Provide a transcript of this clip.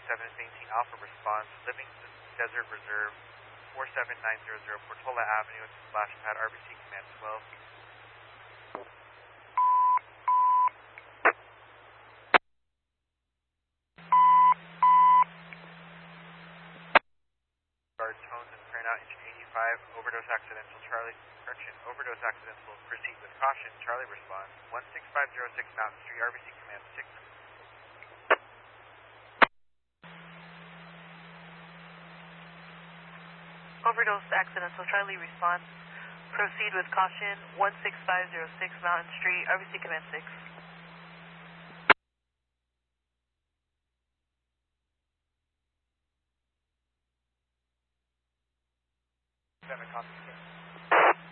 7 is maintain Alpha response, Livingston Desert Reserve, 47900 Portola Avenue at the splash pad, RBC Command 12. Guard tones and print out engine 85, overdose accidental, overdose accidental, proceed with caution, Charlie response, 16506 Mountain Street, RBC Command 6. Overdose accidental, Charlie response, proceed with caution, 16506 Mountain Street, RBC Command 6.